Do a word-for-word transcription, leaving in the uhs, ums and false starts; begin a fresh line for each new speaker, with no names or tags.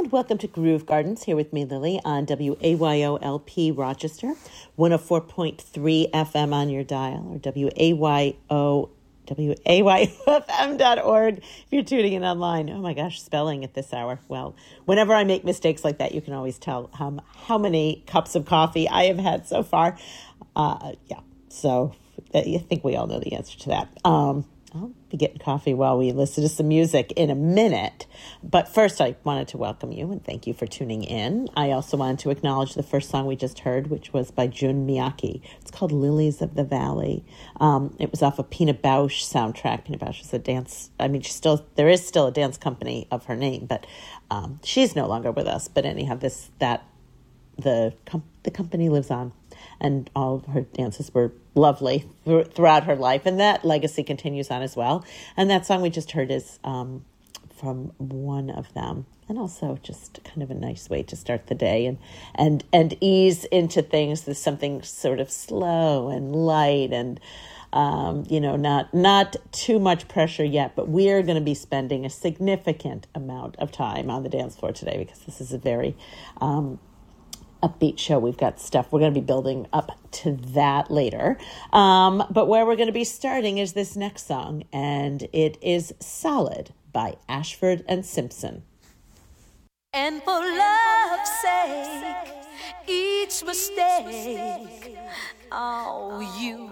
And welcome to Groove Gardens, here with me, Lily, on W A Y O L P Rochester, one oh four point three F M on your dial, or W A Y O, W A Y O F M dot org if you're tuning in online. Oh my gosh, spelling at this hour. Well, whenever I make mistakes like that, you can always tell um, how many cups of coffee I have had so far. Uh, yeah, so I think we all know the answer to that. Um, I'll be getting coffee while we listen to some music in a minute. But first, I wanted to welcome you and thank you for tuning in. I also wanted to acknowledge the first song we just heard, which was by Jun Miyake. It's called Lilies of the Valley. Um, it was off a Pina Bausch soundtrack. Pina Bausch is a dance, I mean, she's still, there is still a dance company of her name, but um, she's no longer with us. But anyhow, this, that, the, com- the company lives on. And all of her dances were lovely th- throughout her life. And that legacy continues on as well. And that song we just heard is um, from one of them. And also just kind of a nice way to start the day and and, and ease into things. There's something sort of slow and light and, um, you know, not, not too much pressure yet. But we're going to be spending a significant amount of time on the dance floor today because this is a very... Um, upbeat show. We've got stuff. We're going to be building up to that later. Um, but where we're going to be starting is this next song, and it is Solid by Ashford and Simpson.
And for love's sake, each mistake, oh, you